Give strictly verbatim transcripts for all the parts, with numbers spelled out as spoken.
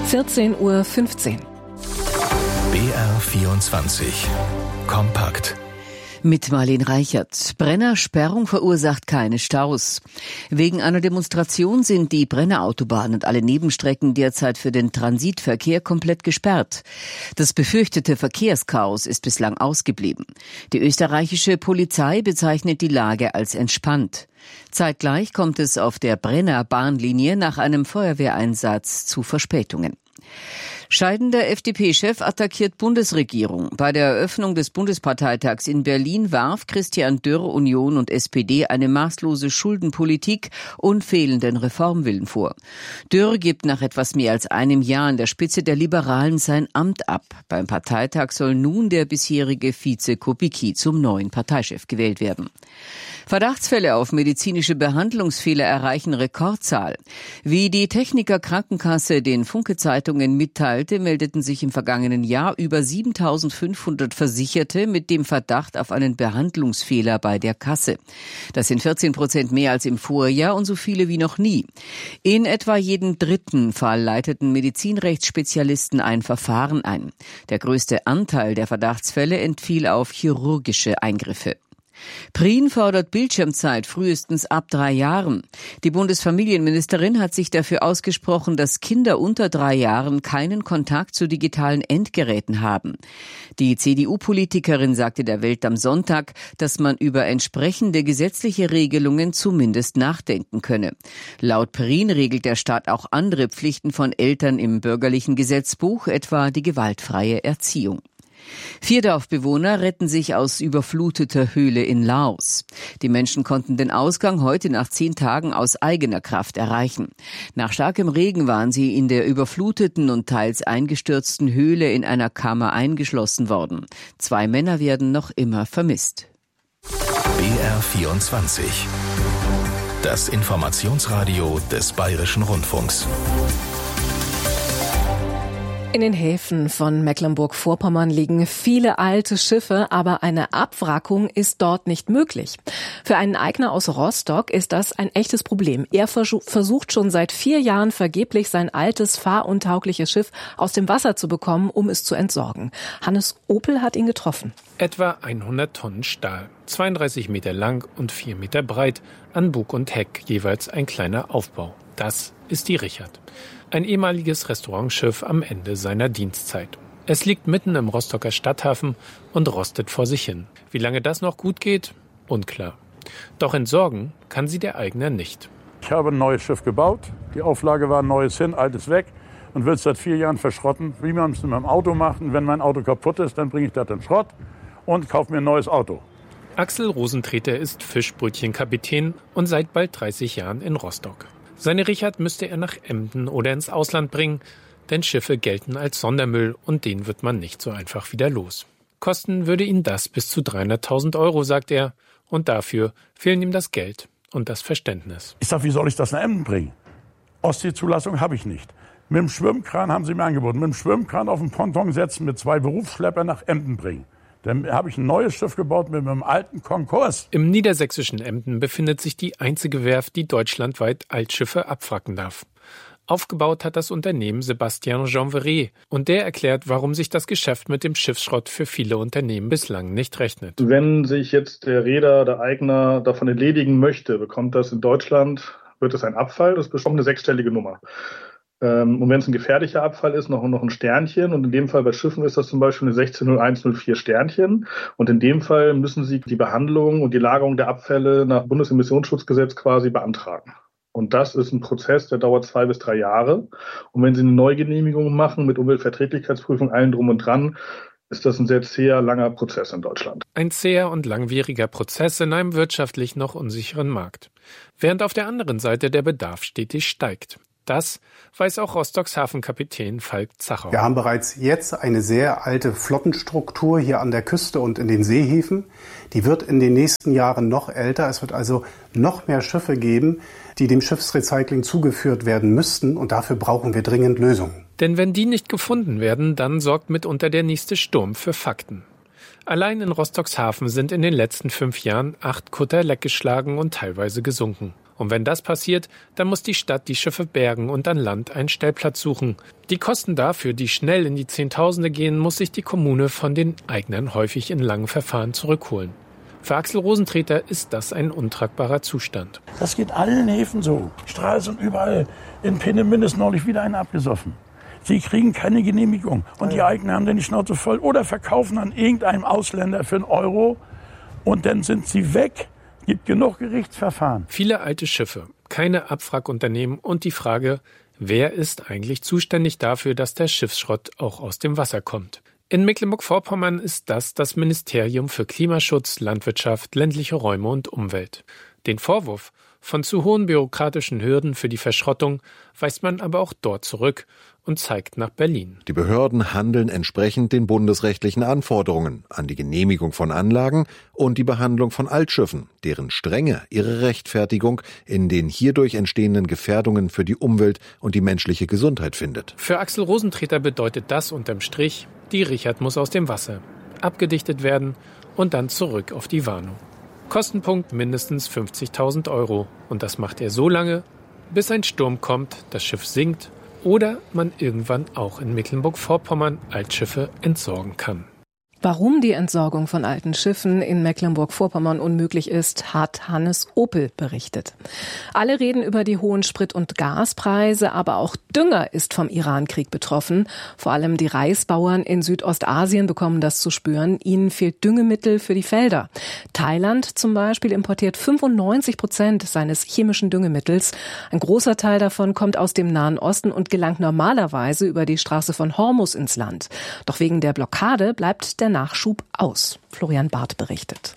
vierzehn Uhr fünfzehn. B R vierundzwanzig. Kompakt. Mit Marlene Reichert. Brennersperrung verursacht keine Staus. Wegen einer Demonstration sind die Brennerautobahn und alle Nebenstrecken derzeit für den Transitverkehr komplett gesperrt. Das befürchtete Verkehrschaos ist bislang ausgeblieben. Die österreichische Polizei bezeichnet die Lage als entspannt. Zeitgleich kommt es auf der Brenner Bahnlinie nach einem Feuerwehreinsatz zu Verspätungen. Scheidender F D P-Chef attackiert Bundesregierung. Bei der Eröffnung des Bundesparteitags in Berlin warf Christian Dürr Union und S P D eine maßlose Schuldenpolitik und fehlenden Reformwillen vor. Dürr gibt nach etwas mehr als einem Jahr an der Spitze der Liberalen sein Amt ab. Beim Parteitag soll nun der bisherige Vize Kubicki zum neuen Parteichef gewählt werden. Verdachtsfälle auf medizinische Behandlungsfehler erreichen Rekordzahl. Wie die Techniker Krankenkasse den Funke-Zeitungen mitteilte, meldeten sich im vergangenen Jahr über siebentausendfünfhundert Versicherte mit dem Verdacht auf einen Behandlungsfehler bei der Kasse. Das sind vierzehn Prozent mehr als im Vorjahr und so viele wie noch nie. In etwa jedem dritten Fall leiteten Medizinrechtsspezialisten ein Verfahren ein. Der größte Anteil der Verdachtsfälle entfiel auf chirurgische Eingriffe. Prien fordert Bildschirmzeit frühestens ab drei Jahren. Die Bundesfamilienministerin hat sich dafür ausgesprochen, dass Kinder unter drei Jahren keinen Kontakt zu digitalen Endgeräten haben. Die C D U-Politikerin sagte der Welt am Sonntag, dass man über entsprechende gesetzliche Regelungen zumindest nachdenken könne. Laut Prien regelt der Staat auch andere Pflichten von Eltern im bürgerlichen Gesetzbuch, etwa die gewaltfreie Erziehung. Vier Dorfbewohner retten sich aus überfluteter Höhle in Laos. Die Menschen konnten den Ausgang heute nach zehn Tagen aus eigener Kraft erreichen. Nach starkem Regen waren sie in der überfluteten und teils eingestürzten Höhle in einer Kammer eingeschlossen worden. Zwei Männer werden noch immer vermisst. B R vierundzwanzig. Das Informationsradio des Bayerischen Rundfunks. In den Häfen von Mecklenburg-Vorpommern liegen viele alte Schiffe, aber eine Abwrackung ist dort nicht möglich. Für einen Eigner aus Rostock ist das ein echtes Problem. Er versucht schon seit vier Jahren vergeblich, sein altes, fahruntaugliches Schiff aus dem Wasser zu bekommen, um es zu entsorgen. Hannes Opel hat ihn getroffen. Etwa hundert Tonnen Stahl, zweiunddreißig Meter lang und vier Meter breit, an Bug und Heck jeweils ein kleiner Aufbau. Das ist die Richard. Ein ehemaliges Restaurantschiff am Ende seiner Dienstzeit. Es liegt mitten im Rostocker Stadthafen und rostet vor sich hin. Wie lange das noch gut geht? Unklar. Doch entsorgen kann sie der Eigner nicht. Ich habe ein neues Schiff gebaut. Die Auflage war neues hin, altes weg und will es seit vier Jahren verschrotten. Wie man es mit meinem Auto macht. Und wenn mein Auto kaputt ist, dann bringe ich das in Schrott und kaufe mir ein neues Auto. Axel Rosentreter ist Fischbrötchenkapitän und seit bald dreißig Jahren in Rostock. Seine Richard müsste er nach Emden oder ins Ausland bringen, denn Schiffe gelten als Sondermüll und den wird man nicht so einfach wieder los. Kosten würde ihn das bis zu dreihunderttausend Euro, sagt er, und dafür fehlen ihm das Geld und das Verständnis. Ich sage, wie soll ich das nach Emden bringen? Ostseezulassung habe ich nicht. Mit dem Schwimmkran haben sie mir angeboten. Mit dem Schwimmkran auf den Ponton setzen, mit zwei Berufsschleppern nach Emden bringen. Dann habe ich ein neues Schiff gebaut mit einem alten Konkurs. Im niedersächsischen Emden befindet sich die einzige Werft, die deutschlandweit Altschiffe abwracken darf. Aufgebaut hat das Unternehmen Sébastien Janvier und der erklärt, warum sich das Geschäft mit dem Schiffsschrott für viele Unternehmen bislang nicht rechnet. Wenn sich jetzt der Reeder, der Eigner davon entledigen möchte, bekommt das in Deutschland, wird es ein Abfall, das ist bestimmt eine sechsstellige Nummer. Und wenn es ein gefährlicher Abfall ist, noch, noch ein Sternchen. Und in dem Fall bei Schiffen ist das zum Beispiel eine sechzehn null eins null vier Sternchen. Und in dem Fall müssen Sie die Behandlung und die Lagerung der Abfälle nach Bundesemissionsschutzgesetz quasi beantragen. Und das ist ein Prozess, der dauert zwei bis drei Jahre. Und wenn Sie eine Neugenehmigung machen mit Umweltverträglichkeitsprüfung, allen drum und dran, ist das ein sehr zäher, langer Prozess in Deutschland. Ein zäher und langwieriger Prozess in einem wirtschaftlich noch unsicheren Markt. Während auf der anderen Seite der Bedarf stetig steigt. Das weiß auch Rostocks Hafenkapitän Falk Zacher. Wir haben bereits jetzt eine sehr alte Flottenstruktur hier an der Küste und in den Seehäfen. Die wird in den nächsten Jahren noch älter. Es wird also noch mehr Schiffe geben, die dem Schiffsrecycling zugeführt werden müssten. Und dafür brauchen wir dringend Lösungen. Denn wenn die nicht gefunden werden, dann sorgt mitunter der nächste Sturm für Fakten. Allein in Rostocks Hafen sind in den letzten fünf Jahren acht Kutter leckgeschlagen und teilweise gesunken. Und wenn das passiert, dann muss die Stadt die Schiffe bergen und an Land einen Stellplatz suchen. Die Kosten dafür, die schnell in die Zehntausende gehen, muss sich die Kommune von den Eignern häufig in langen Verfahren zurückholen. Für Axel Rosentreter ist das ein untragbarer Zustand. Das geht allen Häfen so. Stralsund überall. In Peenemünde ist neulich wieder einer abgesoffen. Sie kriegen keine Genehmigung. Und die Eigner haben dann die Schnauze voll oder verkaufen an irgendeinem Ausländer für einen Euro. Und dann sind sie weg. Gibt genug Gerichtsverfahren. Viele alte Schiffe, keine Abwrackunternehmen und die Frage, wer ist eigentlich zuständig dafür, dass der Schiffsschrott auch aus dem Wasser kommt? In Mecklenburg-Vorpommern ist das das Ministerium für Klimaschutz, Landwirtschaft, ländliche Räume und Umwelt. Den Vorwurf von zu hohen bürokratischen Hürden für die Verschrottung weist man aber auch dort zurück und zeigt nach Berlin. Die Behörden handeln entsprechend den bundesrechtlichen Anforderungen an die Genehmigung von Anlagen und die Behandlung von Altschiffen, deren Strenge ihre Rechtfertigung in den hierdurch entstehenden Gefährdungen für die Umwelt und die menschliche Gesundheit findet. Für Axel Rosentreter bedeutet das unterm Strich, die Richard muss aus dem Wasser, abgedichtet werden und dann zurück auf die Warnung. Kostenpunkt mindestens fünfzigtausend Euro. Und das macht er so lange, bis ein Sturm kommt, das Schiff sinkt oder man irgendwann auch in Mecklenburg-Vorpommern Altschiffe entsorgen kann. Warum die Entsorgung von alten Schiffen in Mecklenburg-Vorpommern unmöglich ist, hat Hannes Opel berichtet. Alle reden über die hohen Sprit- und Gaspreise, aber auch Dünger ist vom Iran-Krieg betroffen. Vor allem die Reisbauern in Südostasien bekommen das zu spüren. Ihnen fehlt Düngemittel für die Felder. Thailand zum Beispiel importiert fünfundneunzig Prozent seines chemischen Düngemittels. Ein großer Teil davon kommt aus dem Nahen Osten und gelangt normalerweise über die Straße von Hormuz ins Land. Doch wegen der Blockade bleibt der Nachschub aus. Florian Barth berichtet.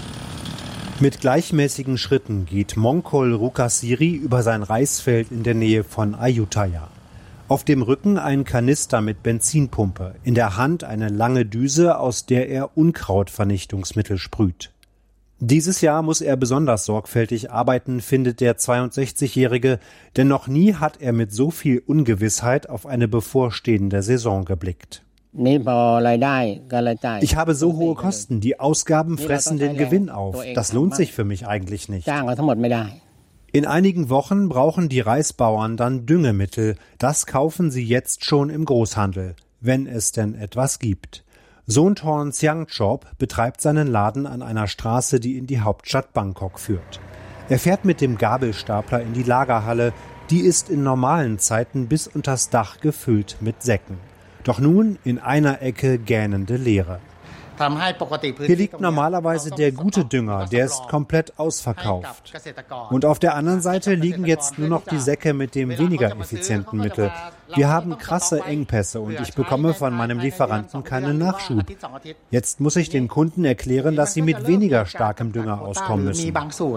Mit gleichmäßigen Schritten geht Monkol Rukasiri über sein Reisfeld in der Nähe von Ayutthaya. Auf dem Rücken ein Kanister mit Benzinpumpe, in der Hand eine lange Düse, aus der er Unkrautvernichtungsmittel sprüht. Dieses Jahr muss er besonders sorgfältig arbeiten, findet der zweiundsechzigjährige, denn noch nie hat er mit so viel Ungewissheit auf eine bevorstehende Saison geblickt. Ich habe so hohe Kosten, die Ausgaben fressen den Gewinn auf. Das lohnt sich für mich eigentlich nicht. In einigen Wochen brauchen die Reisbauern dann Düngemittel. Das kaufen sie jetzt schon im Großhandel, wenn es denn etwas gibt. Sonthorn Siangchop betreibt seinen Laden an einer Straße, die in die Hauptstadt Bangkok führt. Er fährt mit dem Gabelstapler in die Lagerhalle. Die ist in normalen Zeiten bis unters Dach gefüllt mit Säcken. Doch nun in einer Ecke gähnende Leere. Hier liegt normalerweise der gute Dünger, der ist komplett ausverkauft. Und auf der anderen Seite liegen jetzt nur noch die Säcke mit dem weniger effizienten Mittel. Wir haben krasse Engpässe und ich bekomme von meinem Lieferanten keinen Nachschub. Jetzt muss ich den Kunden erklären, dass sie mit weniger starkem Dünger auskommen müssen.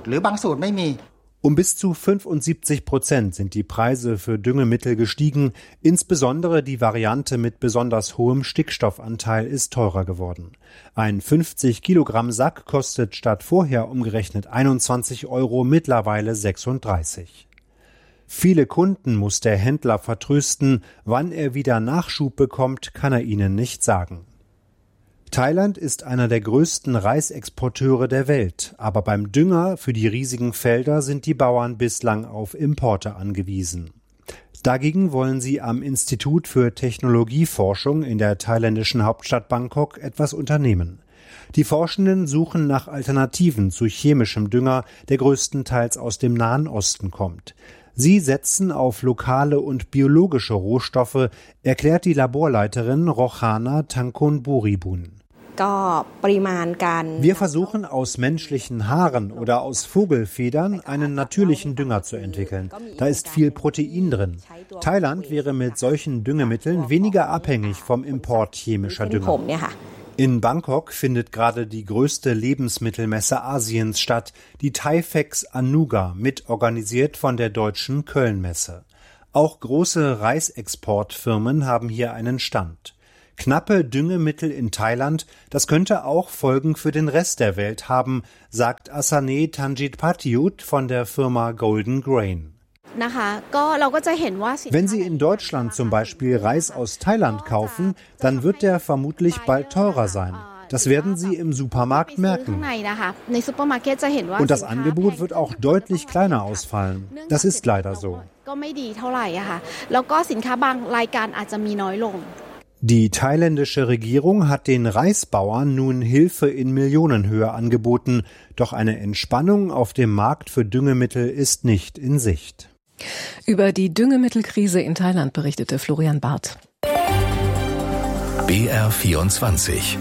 Um bis zu fünfundsiebzig Prozent sind die Preise für Düngemittel gestiegen. Insbesondere die Variante mit besonders hohem Stickstoffanteil ist teurer geworden. Ein fünfzig Kilogramm Sack kostet statt vorher umgerechnet einundzwanzig Euro mittlerweile sechsunddreißig. Viele Kunden muss der Händler vertrösten. Wann er wieder Nachschub bekommt, kann er ihnen nicht sagen. Thailand ist einer der größten Reisexporteure der Welt, aber beim Dünger für die riesigen Felder sind die Bauern bislang auf Importe angewiesen. Dagegen wollen sie am Institut für Technologieforschung in der thailändischen Hauptstadt Bangkok etwas unternehmen. Die Forschenden suchen nach Alternativen zu chemischem Dünger, der größtenteils aus dem Nahen Osten kommt. Sie setzen auf lokale und biologische Rohstoffe, erklärt die Laborleiterin Rochana Tangkonburibun. Wir versuchen aus menschlichen Haaren oder aus Vogelfedern einen natürlichen Dünger zu entwickeln. Da ist viel Protein drin. Thailand wäre mit solchen Düngemitteln weniger abhängig vom Import chemischer Dünger. In Bangkok findet gerade die größte Lebensmittelmesse Asiens statt, die Thaifex Anuga, mitorganisiert von der deutschen Kölnmesse. Auch große Reisexportfirmen haben hier einen Stand. Knappe Düngemittel in Thailand, das könnte auch Folgen für den Rest der Welt haben, sagt Asane Tanjitpatiut von der Firma Golden Grain. Wenn Sie in Deutschland zum Beispiel Reis aus Thailand kaufen, dann wird der vermutlich bald teurer sein. Das werden Sie im Supermarkt merken. Und das Angebot wird auch deutlich kleiner ausfallen. Das ist leider so. Die thailändische Regierung hat den Reisbauern nun Hilfe in Millionenhöhe angeboten. Doch eine Entspannung auf dem Markt für Düngemittel ist nicht in Sicht. Über die Düngemittelkrise in Thailand berichtete Florian Barth. B R vierundzwanzig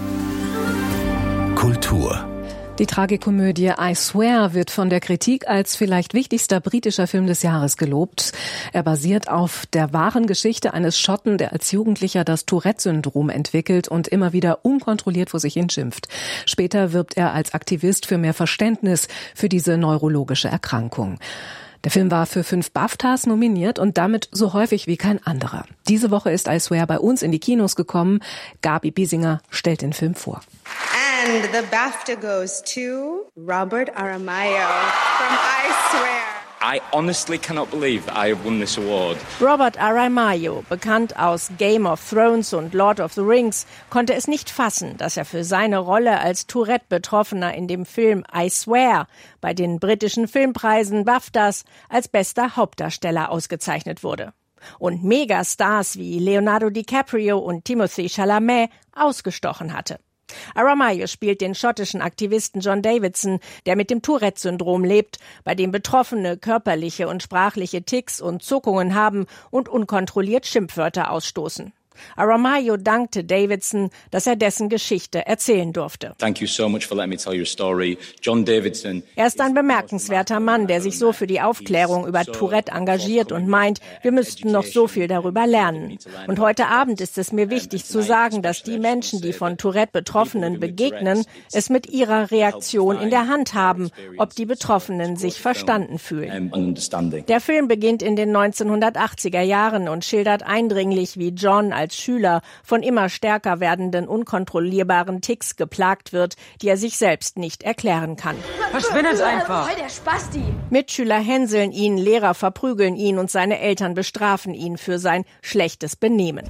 Kultur. Die Tragikomödie I Swear wird von der Kritik als vielleicht wichtigster britischer Film des Jahres gelobt. Er basiert auf der wahren Geschichte eines Schotten, der als Jugendlicher das Tourette-Syndrom entwickelt und immer wieder unkontrolliert vor sich hin schimpft. Später wirbt er als Aktivist für mehr Verständnis für diese neurologische Erkrankung. Der Film war für fünf BAFTAs nominiert und damit so häufig wie kein anderer. Diese Woche ist I Swear bei uns in die Kinos gekommen. Gabi Biesinger stellt den Film vor. And the BAFTA goes to Robert Aramayo from I Swear. I honestly cannot believe that I have won this award. Robert Aramayo, bekannt aus Game of Thrones und Lord of the Rings, konnte es nicht fassen, dass er für seine Rolle als Tourette-Betroffener in dem Film I Swear bei den britischen Filmpreisen BAFTAs als bester Hauptdarsteller ausgezeichnet wurde. Und Megastars wie Leonardo DiCaprio und Timothée Chalamet ausgestochen hatte. Aramayo spielt den schottischen Aktivisten John Davidson, der mit dem Tourette-Syndrom lebt, bei dem Betroffene körperliche und sprachliche Tics und Zuckungen haben und unkontrolliert Schimpfwörter ausstoßen. Aramayo dankte Davidson, dass er dessen Geschichte erzählen durfte. Thank you so much for letting me tell your story. John Davidson. Er ist ein bemerkenswerter Mann, der sich so für die Aufklärung über Tourette engagiert und meint, wir müssten noch so viel darüber lernen. Und heute Abend ist es mir wichtig zu sagen, dass die Menschen, die von Tourette-Betroffenen begegnen, es mit ihrer Reaktion in der Hand haben, ob die Betroffenen sich verstanden fühlen. Der Film beginnt in den neunzehnhundertachtziger Jahren und schildert eindringlich, wie John als als Schüler von immer stärker werdenden, unkontrollierbaren Tics geplagt wird, die er sich selbst nicht erklären kann. Verschwindet einfach! Mitschüler hänseln ihn, Lehrer verprügeln ihn und seine Eltern bestrafen ihn für sein schlechtes Benehmen.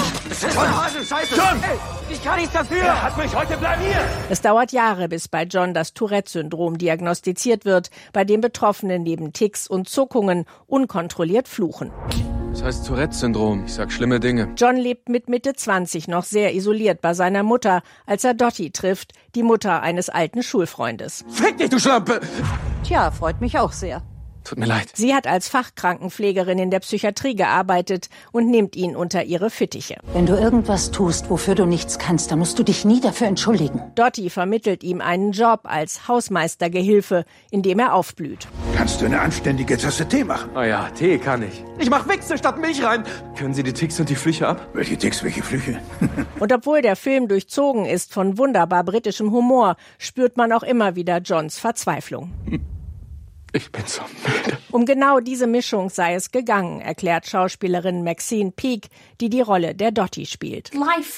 John! Ich kann nichts dafür! Er hat mich heute blamiert! Es dauert Jahre, bis bei John das Tourette-Syndrom diagnostiziert wird, bei dem Betroffene neben Tics und Zuckungen unkontrolliert fluchen. Das heißt Tourette-Syndrom. Ich sag schlimme Dinge. John lebt mit Mitte zwanzig noch sehr isoliert bei seiner Mutter, als er Dottie trifft, die Mutter eines alten Schulfreundes. Fick dich, du Schlampe! Tja, freut mich auch sehr. Tut mir leid. Sie hat als Fachkrankenpflegerin in der Psychiatrie gearbeitet und nimmt ihn unter ihre Fittiche. Wenn du irgendwas tust, wofür du nichts kannst, dann musst du dich nie dafür entschuldigen. Dottie vermittelt ihm einen Job als Hausmeistergehilfe, in dem er aufblüht. Kannst du eine anständige Tasse Tee machen? Oh ja, Tee kann ich. Ich mach Wichse statt Milch rein. Können Sie die Ticks und die Flüche ab? Welche Ticks, welche Flüche? Und obwohl der Film durchzogen ist von wunderbar britischem Humor, spürt man auch immer wieder Johns Verzweiflung. Ich bin so müde. Um genau diese Mischung sei es gegangen, erklärt Schauspielerin Maxine Peake, die die Rolle der Dottie spielt.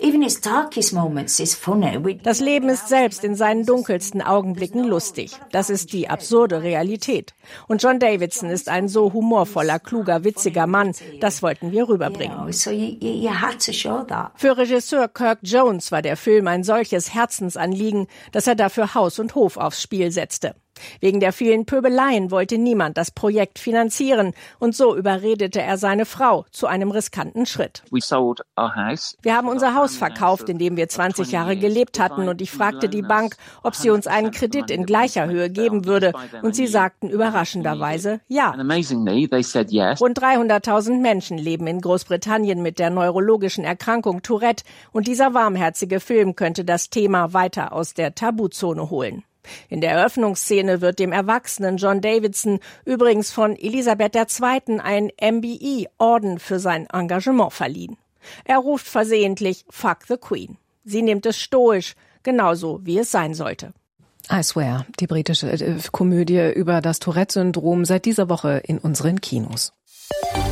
Das Leben ist selbst in seinen dunkelsten Augenblicken lustig. Das ist die absurde Realität. Und John Davidson ist ein so humorvoller, kluger, witziger Mann. Das wollten wir rüberbringen. Für Regisseur Kirk Jones war der Film ein solches Herzensanliegen, dass er dafür Haus und Hof aufs Spiel setzte. Wegen der vielen Pöbeleien wollte niemand das Projekt finanzieren und so überredete er seine Frau zu einem riskanten Schritt. Wir haben unser Haus verkauft, in dem wir zwanzig Jahre gelebt hatten und ich fragte die Bank, ob sie uns einen Kredit in gleicher Höhe geben würde und sie sagten überraschenderweise ja. Rund dreihunderttausend Menschen leben in Großbritannien mit der neurologischen Erkrankung Tourette und dieser warmherzige Film könnte das Thema weiter aus der Tabuzone holen. In der Eröffnungsszene wird dem erwachsenen John Davidson übrigens von Elisabeth der Zweite ein M B E-Orden für sein Engagement verliehen. Er ruft versehentlich Fuck the Queen. Sie nimmt es stoisch, genauso wie es sein sollte. I Swear, die britische äh, Komödie über das Tourette-Syndrom, seit dieser Woche in unseren Kinos.